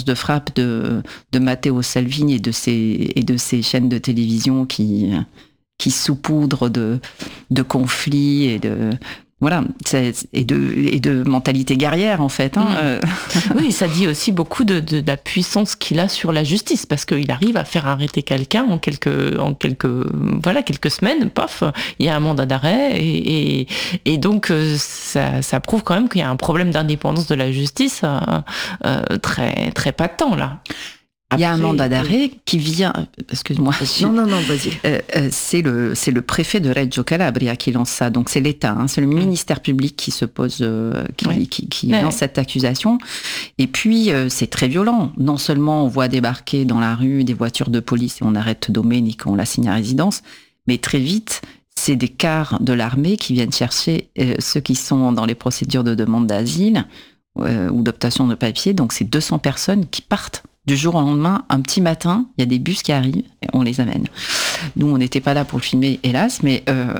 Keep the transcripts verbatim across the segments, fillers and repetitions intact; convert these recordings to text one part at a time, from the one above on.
de frappe de, de Matteo Salvini et de ses, et de ses chaînes de télévision qui, qui saupoudrent de, de conflits et de... Voilà, c'est, et, de, et de mentalité guerrière, en fait. Hein. Mmh. Oui, ça dit aussi beaucoup de, de, de la puissance qu'il a sur la justice, parce qu'il arrive à faire arrêter quelqu'un en quelques, en quelques, voilà, quelques semaines, paf, il y a un mandat d'arrêt, et, et, et donc ça, ça prouve quand même qu'il y a un problème d'indépendance de la justice euh, euh, très, très patent, là. Il y a un mandat d'arrêt qui vient, excuse-moi. Non, non, non, vas-y. Euh, euh, c'est le, c'est le préfet de Reggio Calabria qui lance ça. Donc c'est l'État, hein, c'est le ministère public qui se pose, euh, qui, Oui. qui, qui Ouais. lance cette accusation. Et puis euh, c'est très violent. Non seulement on voit débarquer dans la rue des voitures de police et on arrête Domenico, on l'assigne à résidence, mais très vite, c'est des cars de l'armée qui viennent chercher euh, ceux qui sont dans les procédures de demande d'asile euh, ou d'obtention de papier. Donc c'est deux cents personnes qui partent. Du jour au lendemain, un petit matin, il y a des bus qui arrivent et on les amène. Nous, on n'était pas là pour le filmer, hélas, mais euh,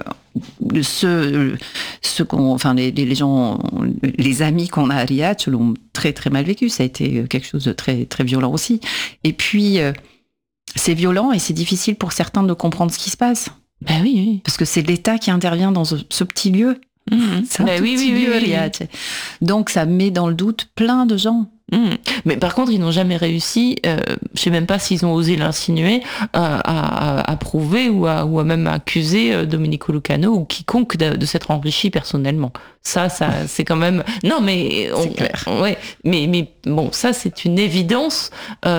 ceux, ceux qu'on, enfin les, les gens, les amis qu'on a à Riace l'ont très très mal vécu. Ça a été quelque chose de très très violent aussi. Et puis euh, c'est violent et c'est difficile pour certains de comprendre ce qui se passe. Ben oui, oui. Parce que c'est l'État qui intervient dans ce, ce petit lieu. Mmh. C'est un Ben tout oui, petit oui, lieu, oui, oui. Riace. Donc ça met dans le doute plein de gens. Mmh. Mais par contre, ils n'ont jamais réussi, euh, je sais même pas s'ils ont osé l'insinuer, à, à, à prouver ou à, ou à même accuser euh, Domenico Lucano ou quiconque de, de s'être enrichi personnellement. Ça, ça, c'est quand même... Non, mais... On, C'est clair. on- ouais, mais, mais bon, ça, c'est une évidence.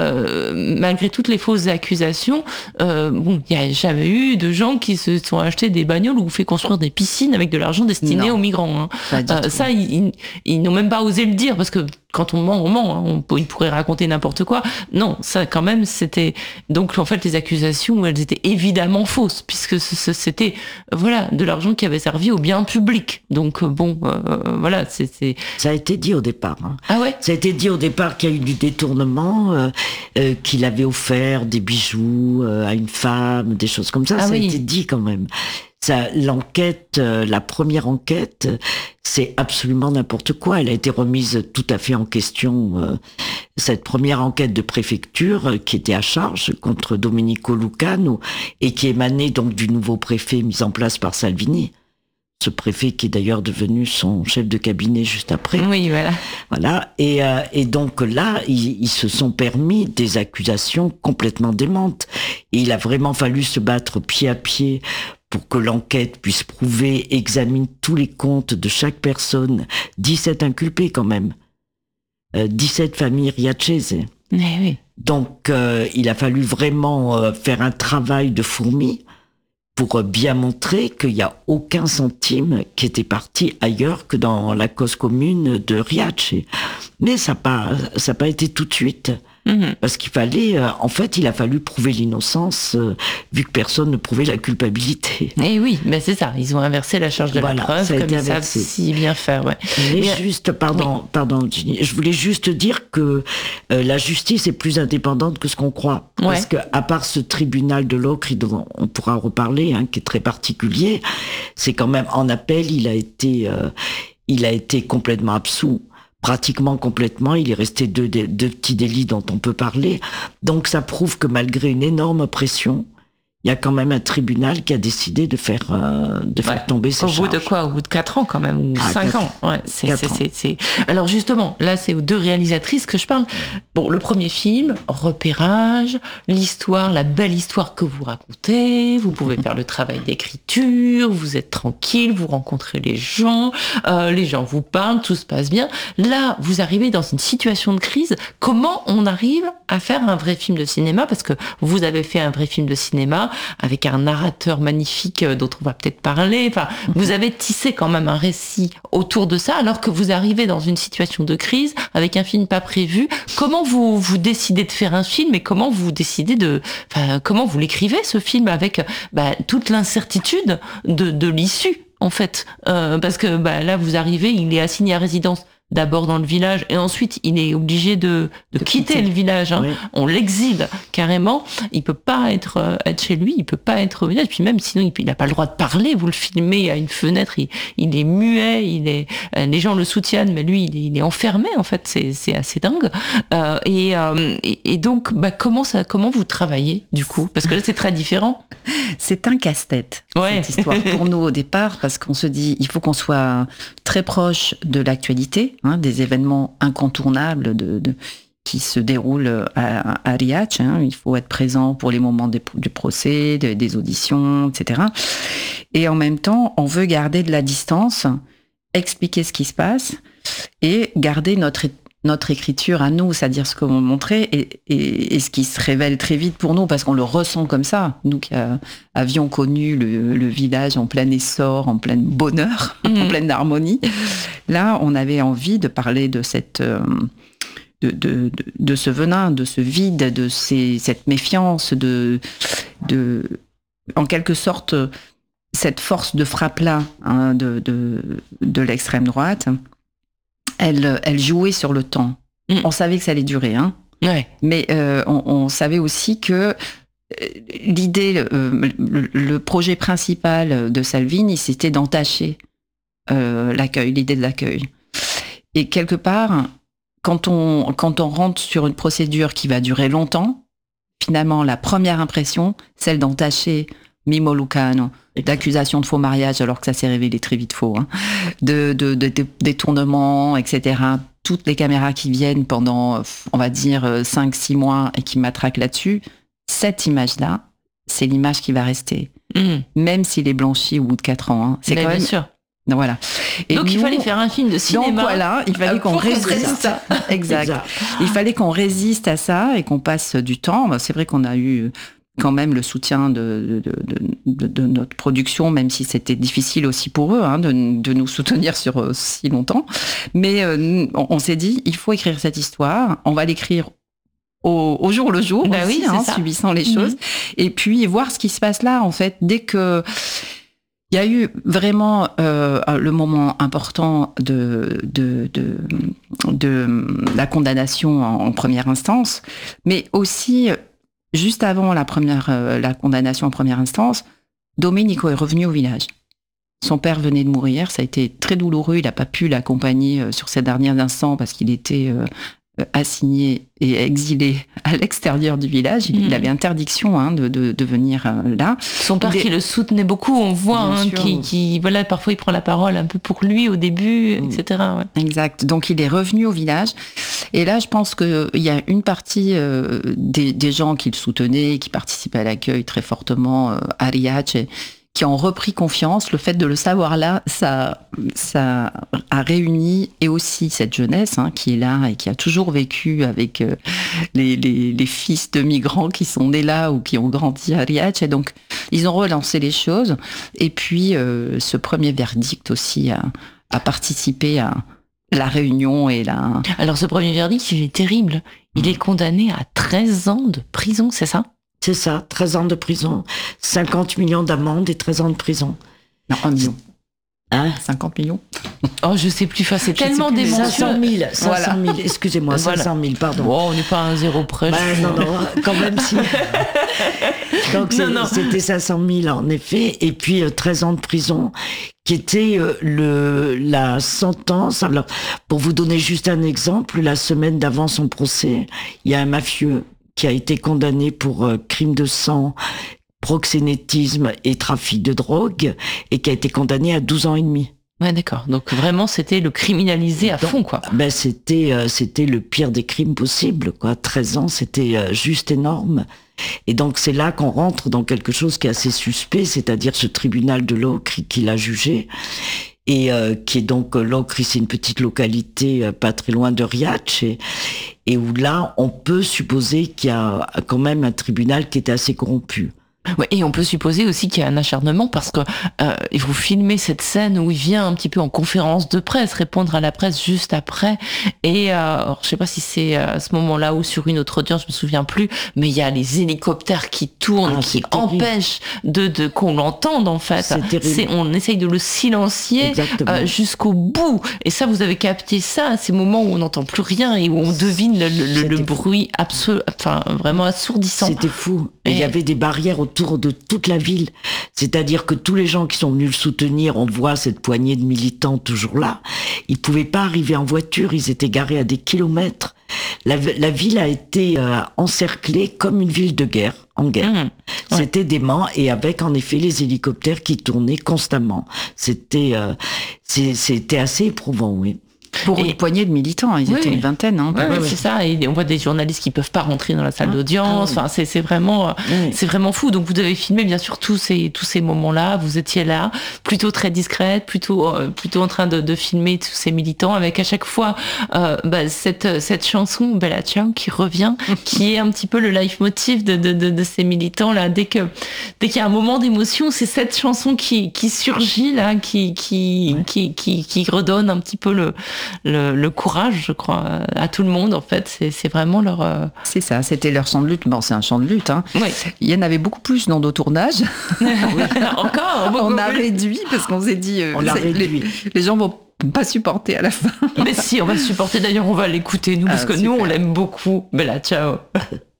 Euh, malgré toutes les fausses accusations, euh, bon, il n'y a jamais eu de gens qui se sont achetés des bagnoles ou fait construire des piscines avec de l'argent destiné Non. aux migrants. Hein. Pas du Euh, tout. ça, ils, ils, ils n'ont même pas osé le dire parce que quand on ment, on ment. Hein. On, peut- ils pourraient raconter n'importe quoi. Non, ça, quand même, c'était... Donc, en fait, les accusations, elles étaient évidemment fausses puisque ce- ce- c'était, euh, voilà, de l'argent qui avait servi au bien public. Donc, euh, bon, euh, voilà, c'est... c'est- Ça a été dit au départ. Hein. Ah ouais? Ça a été dit au départ qu'il y a eu du détournement, euh, euh, qu'il avait offert des bijoux euh, à une femme, des choses comme ça. Ah ça oui. a été dit quand même. Ça, l'enquête, euh, la première enquête, euh, c'est absolument n'importe quoi. Elle a été remise tout à fait en question. Euh, cette première enquête de préfecture euh, qui était à charge contre Domenico Lucano et qui émanait donc du nouveau préfet mis en place par Salvini. Ce préfet qui est d'ailleurs devenu son chef de cabinet juste après. Oui, voilà. Voilà. Et, euh, et donc là, ils, ils se sont permis des accusations complètement démentes. Et il a vraiment fallu se battre pied à pied pour que l'enquête puisse prouver, examine tous les comptes de chaque personne. dix-sept inculpés quand même. Euh, dix-sept familles riacese. Mais oui. Donc euh, il a fallu vraiment euh, faire un travail de fourmi pour euh, bien montrer qu'il n'y a aucun centime qui était parti ailleurs que dans la cause commune de Riace. Mais ça n'a pas, ça n'a pas été tout de suite. Mhm. Parce qu'il fallait, euh, en fait, il a fallu prouver l'innocence, euh, vu que personne ne prouvait la culpabilité. Et oui, ben c'est ça. Ils ont inversé la charge de Voilà, la preuve ça a comme été ils savent inversé. si bien faire. Ouais. Mais Mais- juste, pardon, pardon, Ginny, je voulais juste dire que euh, la justice est plus indépendante que ce qu'on croit. Ouais. Parce que, à part ce tribunal de l'Ocre, dont on pourra reparler, hein, qui est très particulier, c'est quand même en appel, il a été, euh, il a été complètement absous. Pratiquement complètement, il est resté deux, deux petits délits dont on peut parler. Donc ça prouve que malgré une énorme pression, il y a quand même un tribunal qui a décidé de faire, euh, de faire Ouais. tomber ses Au bout charges. de quoi? Au bout de quatre ans quand même, ou Ah, cinq quatre ans. Ouais, c'est, Quatre c'est, ans. c'est, c'est- Alors justement, là c'est aux deux réalisatrices que je parle. Bon, le premier film, repérage, l'histoire, la belle histoire que vous racontez, vous pouvez faire le travail d'écriture, vous êtes tranquille, vous rencontrez les gens, euh, les gens vous parlent, tout se passe bien. Là, vous arrivez dans une situation de crise. Comment on arrive à faire un vrai film de cinéma? Parce que vous avez fait un vrai film de cinéma avec un narrateur magnifique euh, dont on va peut-être parler. Enfin, vous avez tissé quand même un récit autour de ça, alors que vous arrivez dans une situation de crise avec un film pas prévu. Comment vous vous décidez de faire un film et comment vous décidez de, enfin, comment vous l'écrivez ce film avec bah, toute l'incertitude de, de l'issue en fait, euh, parce que bah, là vous arrivez, il est assigné à résidence. d'abord dans le village et ensuite il est obligé de, de, de quitter, quitter le village. Hein. Oui. On l'exile carrément. Il peut pas être, euh, être chez lui, il peut pas être au village. Puis même sinon, il n'a pas le droit de parler. Vous le filmez à une fenêtre, il, il est muet, il est, euh, les gens le soutiennent, mais lui, il est, il est enfermé en fait. C'est, c'est assez dingue. Euh, et, euh, et, et donc, bah, comment ça, comment vous travaillez du coup? Parce que là, c'est très différent. C'est un casse-tête, ouais. cette histoire pour nous au départ, parce qu'on se dit, il faut qu'on soit très proche de l'actualité, hein, des événements incontournables de, de, qui se déroulent à, à Riace. Hein. Il faut être présent pour les moments des, du procès, de, des auditions, et cetera. Et en même temps, on veut garder de la distance, expliquer ce qui se passe et garder notre notre écriture à nous, c'est-à-dire ce qu'on montrait et, et, et ce qui se révèle très vite pour nous, parce qu'on le ressent comme ça. Nous qui a, avions connu le, le village en plein essor, en plein bonheur, mmh. en pleine harmonie, là, on avait envie de parler de cette, euh, de, de, de, de ce venin, de ce vide, de ces, cette méfiance, de, de, en quelque sorte, cette force de frappe-là hein, de, de, de l'extrême droite. Elle, elle jouait sur le temps. Mmh. On savait que ça allait durer, hein. Ouais. Mais euh, on, on savait aussi que l'idée, euh, le, le projet principal de Salvini, c'était d'entacher euh, l'accueil, l'idée de l'accueil. Et quelque part, quand on, quand on rentre sur une procédure qui va durer longtemps, finalement, la première impression, celle d'entacher Mimmo Lucano, d'accusation de faux mariage, alors que ça s'est révélé très vite faux, hein, de, de, de, de détournements, et cetera. Toutes les caméras qui viennent pendant, on va dire, cinq six mois et qui matraquent là-dessus, cette image-là, c'est l'image qui va rester. Mmh. Même s'il est blanchi au bout de quatre ans. Hein. C'est Mais quand bien même... sûr. Donc, voilà. Et donc nous, il fallait faire un film de cinéma. Donc voilà, il fallait qu'on résiste. résiste. Exact. exact. Il fallait qu'on résiste à ça et qu'on passe du temps. C'est vrai qu'on a eu quand même le soutien de, de, de, de, de notre production, même si c'était difficile aussi pour eux hein, de, de nous soutenir sur euh, si longtemps. Mais euh, on, on s'est dit, il faut écrire cette histoire, on va l'écrire au, au jour le jour, bah aussi, oui, hein, subissant les mmh. choses, et puis voir ce qui se passe là, en fait, dès que... Il y a eu vraiment euh, le moment important de, de, de, de la condamnation en, en première instance, mais aussi... Juste avant la, première, euh, la condamnation en première instance, Domenico est revenu au village. Son père venait de mourir, ça a été très douloureux, il n'a pas pu l'accompagner euh, sur ces derniers instants parce qu'il était euh, assigné et exilé à l'extérieur du village. Il, mmh. il avait interdiction hein, de, de, de venir euh, là. Son père il qui est... le soutenait beaucoup, on voit, hein, qui, qui, voilà, parfois il prend la parole un peu pour lui au début, mmh. et cetera. Ouais. Exact. Donc il est revenu au village. Et là, je pense qu'il y a une partie euh, des, des gens qui le soutenaient, qui participaient à l'accueil très fortement euh, à Riace, qui ont repris confiance. Le fait de le savoir là, ça, ça a réuni, et aussi cette jeunesse hein, qui est là et qui a toujours vécu avec euh, les, les, les fils de migrants qui sont nés là ou qui ont grandi à Riace. Et donc, ils ont relancé les choses. Et puis, euh, ce premier verdict aussi a, a participé à la réunion et la... Alors, ce premier verdict, il est terrible. Il est condamné à treize ans de prison, c'est ça ? C'est ça, treize ans de prison, cinquante millions d'amende et treize ans de prison. Non, un million. Hein cinquante millions. Oh, je sais plus, c'est tellement démentieux. cinq cent mille, cinq cent mille, voilà. Excusez-moi, voilà. cinq cent mille, pardon. Oh, on n'est pas à un zéro près. Bah, non, non, quand même si. Donc non, non. C'était cinq cent mille en effet, et puis euh, treize ans de prison, qui était euh, le, la sentence. Alors, pour vous donner juste un exemple, la semaine d'avant son procès, il y a un mafieux qui a été condamné pour euh, crime de sang, proxénétisme et trafic de drogue, et qui a été condamné à douze ans et demi. Ouais, d'accord. Donc vraiment, c'était le criminalisé à Donc, fond, quoi. Ben c'était euh, c'était le pire des crimes possibles, quoi. treize ans, c'était euh, juste énorme. Et donc c'est là qu'on rentre dans quelque chose qui est assez suspect, c'est-à-dire ce tribunal de l'Ocri qui l'a jugé. Et euh, qui est donc l'Ocri, c'est une petite localité euh, pas très loin de Riace, et, et où là on peut supposer qu'il y a quand même un tribunal qui était assez corrompu. Ouais, et on peut supposer aussi qu'il y a un acharnement parce que euh, vous filmez cette scène où il vient un petit peu en conférence de presse, répondre à la presse juste après. Et euh, alors, je sais pas si c'est à ce moment-là ou sur une autre audience, je me souviens plus, mais il y a les hélicoptères qui tournent, ah, qui empêchent de, de qu'on l'entende en fait. C'est c'est, on essaye de le silencier euh, jusqu'au bout. Et ça, vous avez capté ça, ces moments où on n'entend plus rien et où on devine le, le, le bruit absolu, enfin vraiment assourdissant. C'était fou. Et il y avait des barrières autour de toute la ville. C'est-à-dire que tous les gens qui sont venus le soutenir, on voit cette poignée de militants toujours là. Ils pouvaient pas arriver en voiture, ils étaient garés à des kilomètres. La, la ville a été euh, encerclée comme une ville de guerre, en guerre. Mmh, ouais. C'était dément, et avec en effet les hélicoptères qui tournaient constamment. C'était, euh, c'est, c'était assez éprouvant, oui. Pour et, une poignée de militants, ils oui, étaient une vingtaine. Hein, oui, oui, c'est ça. Et on voit des journalistes qui peuvent pas rentrer dans la salle ah, d'audience. Ah, oui. Enfin, c'est, c'est vraiment, oui. c'est vraiment fou. Donc vous avez filmé bien sûr tous ces tous ces moments-là. Vous étiez là, plutôt très discrète, plutôt euh, plutôt en train de, de filmer tous ces militants, avec à chaque fois euh, bah, cette cette chanson Bella Ciao qui revient, qui est un petit peu le leitmotiv de de de, de ces militants là. Dès que dès qu'il y a un moment d'émotion, c'est cette chanson qui qui surgit là, qui qui ouais. qui, qui qui redonne un petit peu le Le, le courage, je crois, à tout le monde, en fait. C'est, c'est vraiment leur... Euh... C'est ça, c'était leur chant de lutte. Bon, c'est un chant de lutte, hein. Oui. Il y en avait beaucoup plus dans nos tournages. Encore On a réduit, parce qu'on s'est dit... Euh, on a réduit. Les, les gens vont pas supporter à la fin. Mais si, on va supporter. D'ailleurs, on va l'écouter, nous, parce ah, que super. Nous, on l'aime beaucoup. Bella Ciao.